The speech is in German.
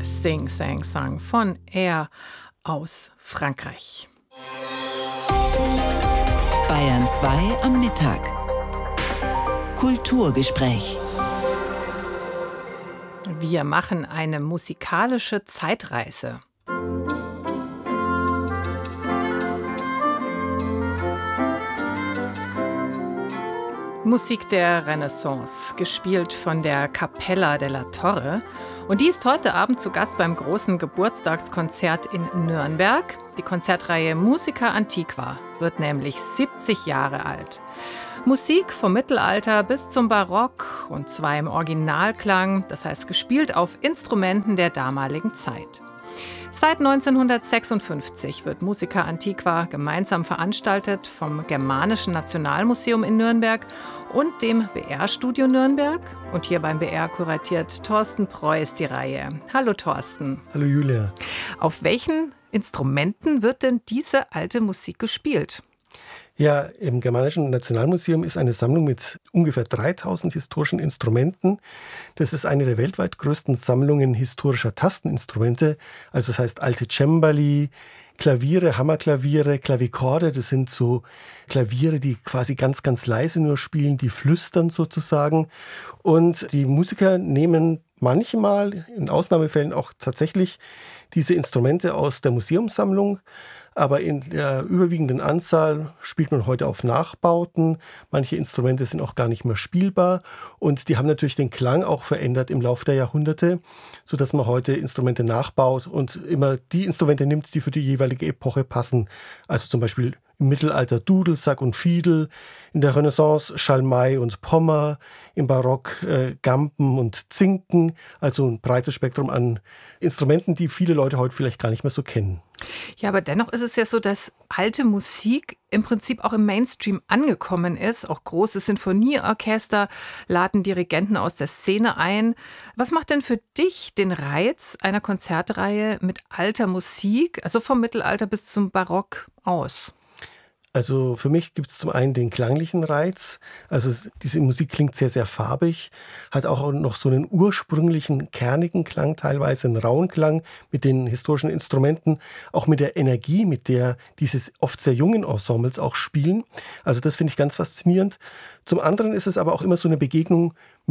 Sing Sang Sang von Air aus Frankreich. Bayern 2 am Mittag. Kulturgespräch. Wir machen eine musikalische Zeitreise. Musik der Renaissance, gespielt von der Capella della Torre. Und die ist heute Abend zu Gast beim großen Geburtstagskonzert in Nürnberg. Die Konzertreihe Musica Antiqua wird nämlich 70 Jahre alt. Musik vom Mittelalter bis zum Barock und zwar im Originalklang, das heißt gespielt auf Instrumenten der damaligen Zeit. Seit 1956 wird Musica Antiqua gemeinsam veranstaltet vom Germanischen Nationalmuseum in Nürnberg und dem BR-Studio Nürnberg. Und hier beim BR kuratiert Thorsten Preuß die Reihe. Hallo Thorsten. Hallo Julia. Auf welchen Instrumenten wird denn diese alte Musik gespielt? Ja, im Germanischen Nationalmuseum ist eine Sammlung mit ungefähr 3000 historischen Instrumenten. Das ist eine der weltweit größten Sammlungen historischer Tasteninstrumente. Also das heißt alte Cembali, Klaviere, Hammerklaviere, Klavikorde. Das sind so Klaviere, die quasi ganz, ganz leise nur spielen, die flüstern sozusagen. Und die Musiker nehmen manchmal, in Ausnahmefällen auch tatsächlich, diese Instrumente aus der Museumssammlung. Aber in der überwiegenden Anzahl spielt man heute auf Nachbauten. Manche Instrumente sind auch gar nicht mehr spielbar. Und die haben natürlich den Klang auch verändert im Laufe der Jahrhunderte, sodass man heute Instrumente nachbaut und immer die Instrumente nimmt, die für die jeweilige Epoche passen. Also zum Beispiel im Mittelalter Dudelsack und Fiedel, in der Renaissance Schalmei und Pommer, im Barock Gampen und Zinken. Also ein breites Spektrum an Instrumenten, die viele Leute heute vielleicht gar nicht mehr so kennen. Ja, aber dennoch ist es ja so, dass alte Musik im Prinzip auch im Mainstream angekommen ist. Auch große Sinfonieorchester laden Dirigenten aus der Szene ein. Was macht denn für dich den Reiz einer Konzertreihe mit alter Musik, also vom Mittelalter bis zum Barock aus? Also für mich gibt es zum einen den klanglichen Reiz. Also diese Musik klingt sehr, sehr farbig, hat auch noch so einen ursprünglichen, kernigen Klang, teilweise einen rauen Klang mit den historischen Instrumenten, auch mit der Energie, mit der diese oft sehr jungen Ensembles auch spielen. Also das finde ich ganz faszinierend. Zum anderen ist es aber auch immer so eine Begegnung